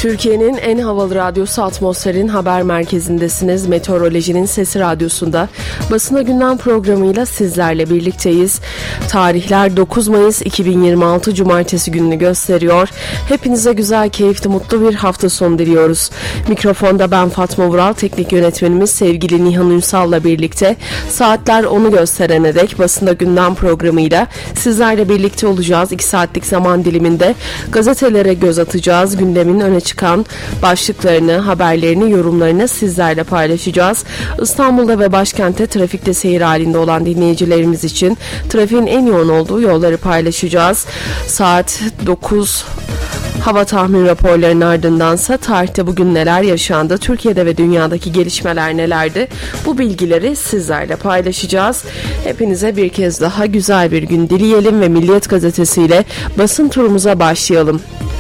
Türkiye'nin en havalı radyosu Atmosfer'in haber merkezindesiniz. Meteorolojinin Sesi Radyosu'nda Basına Gündem programıyla sizlerle birlikteyiz. Tarihler 9 Mayıs 2026 Cumartesi gününü gösteriyor. Hepinize güzel, keyifli, mutlu bir hafta sonu diliyoruz. Mikrofonda ben Fatma Vural, teknik yönetmenimiz sevgili Nihan Ünsal'la birlikte saatler onu gösterene dek Basına Gündem programıyla sizlerle birlikte olacağız. 2 saatlik zaman diliminde gazetelere göz atacağız. Gündemin öne çıkan başlıklarını, haberlerini, yorumlarını sizlerle paylaşacağız. İstanbul'da ve başkentte trafikte seyir halinde olan dinleyicilerimiz için trafiğin en yoğun olduğu yolları paylaşacağız. Saat 9 hava tahmin raporlarının ardındansa tarihte bugün neler yaşandı, Türkiye'de ve dünyadaki gelişmeler nelerdi, bu bilgileri sizlerle paylaşacağız. Hepinize bir kez daha güzel bir gün dileyelim ve Milliyet gazetesiyle basın turumuza başlayalım.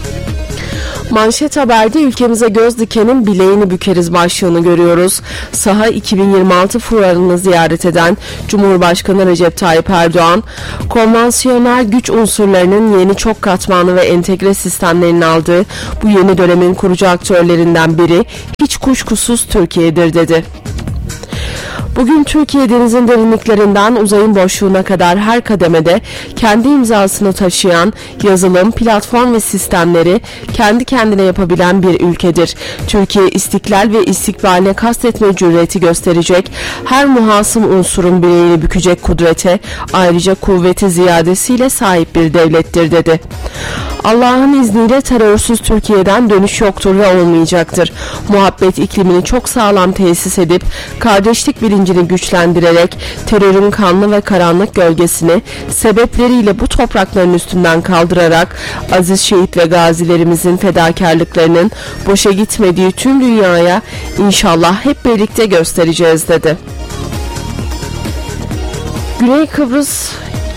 Manşet haberde ülkemize göz dikenin bileğini bükeriz başlığını görüyoruz. Saha 2026 fuarını ziyaret eden Cumhurbaşkanı Recep Tayyip Erdoğan, konvansiyonel güç unsurlarının yeni çok katmanlı ve entegre sistemlerin aldığı bu yeni dönemin kurucu aktörlerinden biri hiç kuşkusuz Türkiye'dir dedi. Bugün Türkiye denizin derinliklerinden uzayın boşluğuna kadar her kademede kendi imzasını taşıyan yazılım, platform ve sistemleri kendi kendine yapabilen bir ülkedir. Türkiye istiklal ve istikbaline kastetme cüreti gösterecek, her muhasım unsurun bileğini bükecek kudrete, ayrıca kuvveti ziyadesiyle sahip bir devlettir dedi. Allah'ın izniyle terörsüz Türkiye'den dönüş yoktur ve olmayacaktır. Muhabbet iklimini çok sağlam tesis edip kardeşlik bilincini güçlendirerek terörün kanlı ve karanlık gölgesini sebepleriyle bu toprakların üstünden kaldırarak aziz şehit ve gazilerimizin fedakarlıklarının boşa gitmediği tüm dünyaya inşallah hep birlikte göstereceğiz dedi. Güney Kıbrıs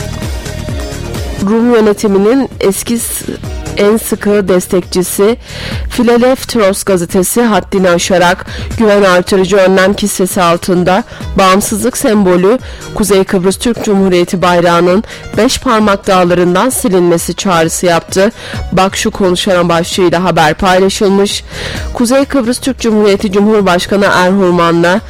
Rum yönetiminin en sıkı destekçisi Philadelphos gazetesi haddini aşarak güven artırıcı önlem kisvesi altında bağımsızlık sembolü Kuzey Kıbrıs Türk Cumhuriyeti bayrağının 5 parmak dağlarından silinmesi çağrısı yaptı. Bak şu konuşan başlığıyla haber paylaşılmış. Kuzey Kıbrıs Türk Cumhuriyeti Cumhurbaşkanı Erhuman'la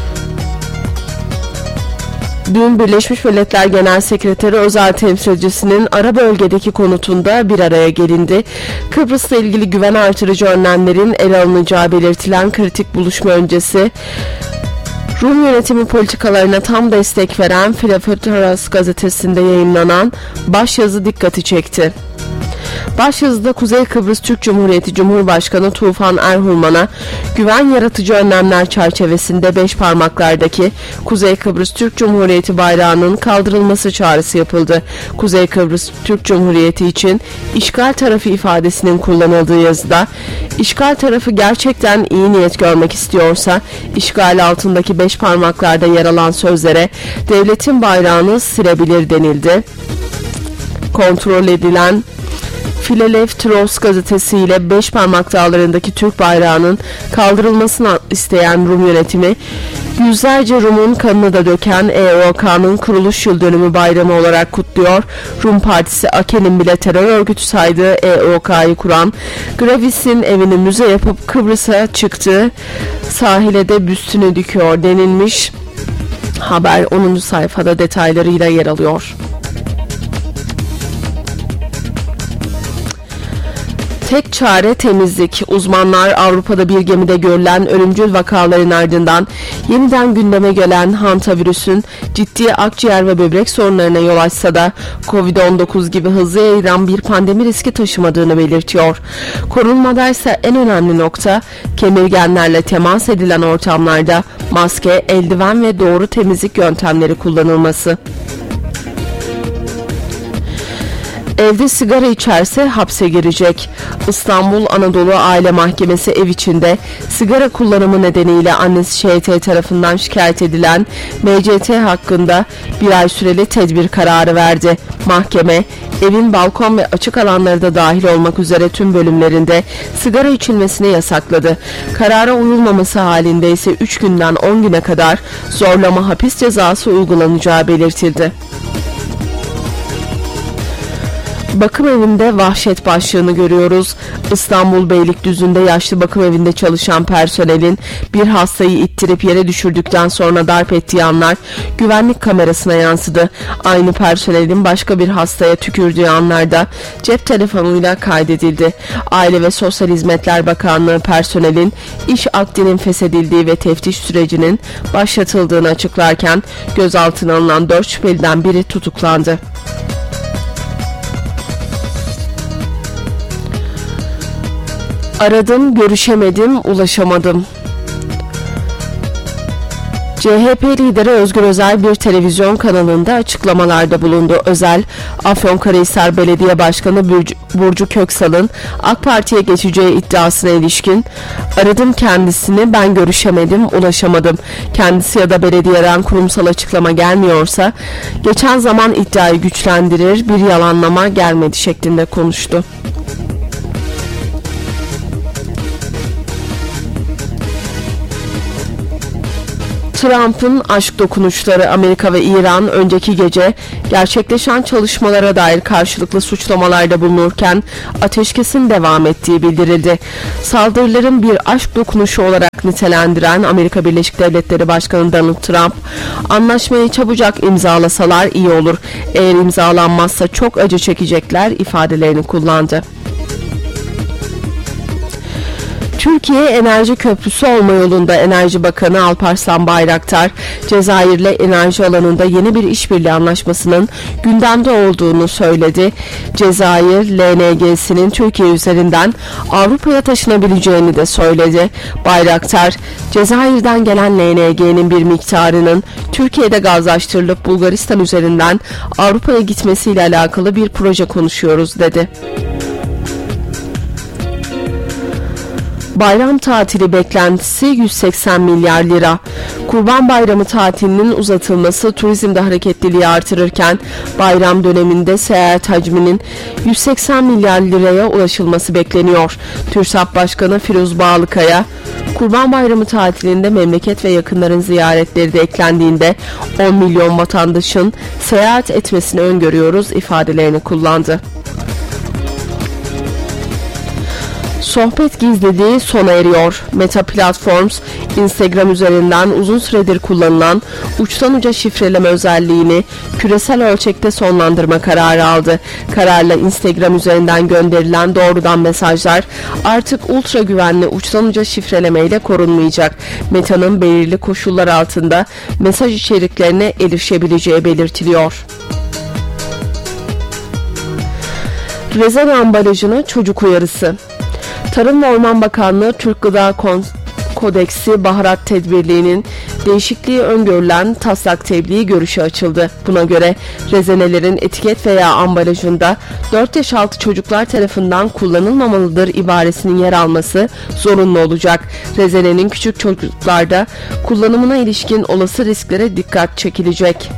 dün Birleşmiş Milletler Genel Sekreteri Özel Temsilcisinin ara bölgedeki konutunda bir araya gelindi. Kıbrıs'la ilgili güven artırıcı önlemlerin ele alınacağı belirtilen kritik buluşma öncesi Rum yönetimi politikalarına tam destek veren Philadelphos gazetesinde yayımlanan başyazı dikkati çekti. Başyazıda Kuzey Kıbrıs Türk Cumhuriyeti Cumhurbaşkanı Tufan Erhuman'a güven yaratıcı önlemler çerçevesinde 5 parmaklardaki Kuzey Kıbrıs Türk Cumhuriyeti bayrağının kaldırılması çağrısı yapıldı. Kuzey Kıbrıs Türk Cumhuriyeti için işgal tarafı ifadesinin kullanıldığı yazıda, işgal tarafı gerçekten iyi niyet görmek istiyorsa işgal altındaki 5 parmaklarda yer alan sözlere devletin bayrağını silebilir denildi. Kontrol edilen Philadelphos gazetesiyle 5 parmak dağlarındaki Türk bayrağının kaldırılmasını isteyen Rum yönetimi, yüzlerce Rum'un kanını da döken EOK'nın kuruluş yıl dönümü bayramı olarak kutluyor. Rum Partisi AKE'nin bile terör örgütü saydığı EOK'yı kuran Gravis'in evini müze yapıp Kıbrıs'a çıktı. Sahile de büstünü dikiyor denilmiş. Haber 10. sayfada detaylarıyla yer alıyor. Tek çare temizlik. Uzmanlar Avrupa'da bir gemide görülen ölümcül vakaların ardından yeniden gündeme gelen hantavirüsün ciddi akciğer ve böbrek sorunlarına yol açsa da Covid-19 gibi hızlı yayılan bir pandemi riski taşımadığını belirtiyor. Korunmadaysa en önemli nokta kemirgenlerle temas edilen ortamlarda maske, eldiven ve doğru temizlik yöntemleri kullanılması. Evde sigara içerse hapse girecek. İstanbul Anadolu Aile Mahkemesi ev içinde sigara kullanımı nedeniyle annesi ŞT tarafından şikayet edilen MCT hakkında bir ay süreli tedbir kararı verdi. Mahkeme, evin balkon ve açık alanları da dahil olmak üzere tüm bölümlerinde sigara içilmesini yasakladı. Karara uyulmaması halinde ise 3 günden 10 güne kadar zorlama hapis cezası uygulanacağı belirtildi. Bakım evinde vahşet başlığını görüyoruz. İstanbul Beylikdüzü'nde yaşlı bakım evinde çalışan personelin bir hastayı ittirip yere düşürdükten sonra darp ettiği anlar güvenlik kamerasına yansıdı. Aynı personelin başka bir hastaya tükürdüğü anlarda cep telefonuyla kaydedildi. Aile ve Sosyal Hizmetler Bakanlığı personelin iş akdinin feshedildiği ve teftiş sürecinin başlatıldığını açıklarken gözaltına alınan 4 şüpheliden biri tutuklandı. Aradım, görüşemedim, ulaşamadım. CHP lideri Özgür Özel bir televizyon kanalında açıklamalarda bulundu. Özel, Afyonkarahisar Belediye Başkanı Burcu Köksal'ın AK Parti'ye geçeceği iddiasına ilişkin "Aradım kendisini, ben görüşemedim, ulaşamadım. Kendisi ya da belediyeden kurumsal açıklama gelmiyorsa geçen zaman iddiayı güçlendirir, bir yalanlama gelmedi" şeklinde konuştu. Trump'ın aşk dokunuşları. Amerika ve İran önceki gece gerçekleşen çalışmalara dair karşılıklı suçlamalarda bulunurken ateşkesin devam ettiği bildirildi. Saldırıların bir aşk dokunuşu olarak nitelendiren Amerika Birleşik Devletleri Başkanı Donald Trump, "Anlaşmayı çabucak imzalasalar iyi olur. Eğer imzalanmazsa çok acı çekecekler" ifadelerini kullandı. Türkiye enerji köprüsü olma yolunda. Enerji Bakanı Alparslan Bayraktar, Cezayir'le enerji alanında yeni bir işbirliği anlaşmasının gündemde olduğunu söyledi. Cezayir, LNG'sinin Türkiye üzerinden Avrupa'ya taşınabileceğini de söyledi. Bayraktar, Cezayir'den gelen LNG'nin bir miktarının Türkiye'de gazlaştırılıp Bulgaristan üzerinden Avrupa'ya gitmesiyle alakalı bir proje konuşuyoruz dedi. Bayram tatili beklentisi 180 milyar lira. Kurban Bayramı tatilinin uzatılması turizmde hareketliliği artırırken bayram döneminde seyahat hacminin 180 milyar liraya ulaşılması bekleniyor. TÜRSAP Başkanı Firuz Bağlıkaya, Kurban Bayramı tatilinde memleket ve yakınların ziyaretleri de eklendiğinde 10 milyon vatandaşın seyahat etmesini öngörüyoruz ifadelerini kullandı. Sohbet gizliliği sona eriyor. Meta Platforms, Instagram üzerinden uzun süredir kullanılan uçtan uca şifreleme özelliğini küresel ölçekte sonlandırma kararı aldı. Kararla Instagram üzerinden gönderilen doğrudan mesajlar artık ultra güvenli uçtan uca şifreleme ile korunmayacak. Meta'nın belirli koşullar altında mesaj içeriklerine erişebileceği belirtiliyor. Rezen ambalajına çocuk uyarısı. Tarım ve Orman Bakanlığı Türk Gıda Kodeksi Baharat Tedbirliği'nin değişikliği öngörülen taslak tebliği görüşe açıldı. Buna göre rezenelerin etiket veya ambalajında 4 yaş altı çocuklar tarafından kullanılmamalıdır ibaresinin yer alması zorunlu olacak. Rezenenin küçük çocuklarda kullanımına ilişkin olası risklere dikkat çekilecek.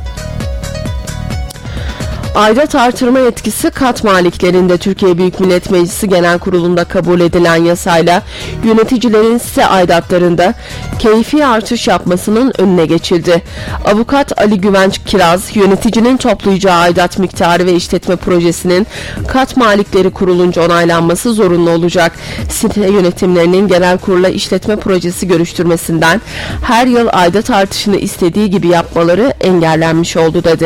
Aidat artırma yetkisi kat maliklerinde. Türkiye Büyük Millet Meclisi Genel Kurulu'nda kabul edilen yasayla yöneticilerin site aidatlarında keyfi artış yapmasının önüne geçildi. Avukat Ali Güvenç Kiraz, yöneticinin toplayacağı aidat miktarı ve işletme projesinin kat malikleri kurulunca onaylanması zorunlu olacak. Site yönetimlerinin genel kurula işletme projesi görüştürmesinden her yıl aidat artışını istediği gibi yapmaları engellenmiş oldu dedi.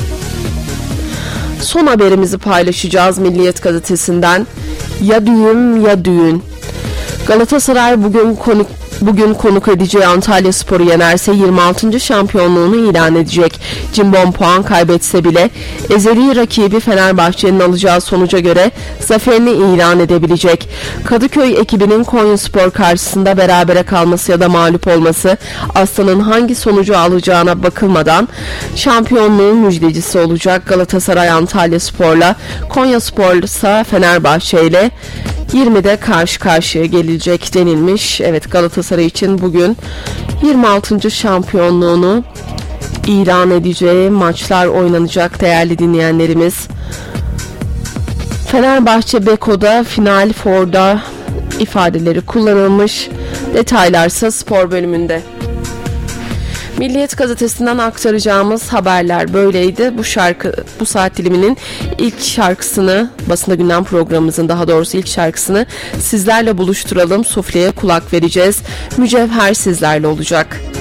Son haberimizi paylaşacağız Milliyet Gazetesi'nden. Ya düğün ya düğün. Galatasaray bugün konuk edeceği Antalyaspor'u yenerse 26. şampiyonluğunu ilan edecek. Cimbom puan kaybetse bile ezeli rakibi Fenerbahçe'nin alacağı sonuca göre zaferini ilan edebilecek. Kadıköy ekibinin Konyaspor karşısında berabere kalması ya da mağlup olması Aslan'ın hangi sonucu alacağına bakılmadan şampiyonluğun müjdecisi olacak. Galatasaray Antalyaspor'la, Konyaspor ise Fenerbahçe ile 20'de karşı karşıya gelecek denilmiş. Evet, Galatasaray için bugün 26. şampiyonluğunu ilan edeceği maçlar oynanacak değerli dinleyenlerimiz. Fenerbahçe Beko'da Final Four'da ifadeleri kullanılmış. Detaylarsa spor bölümünde. Milliyet gazetesinden aktaracağımız haberler böyleydi. Bu saat diliminin ilk şarkısını, Basında Gündem programımızın daha doğrusu ilk şarkısını sizlerle buluşturalım. Sufleye kulak vereceğiz. Mücevher sizlerle olacak.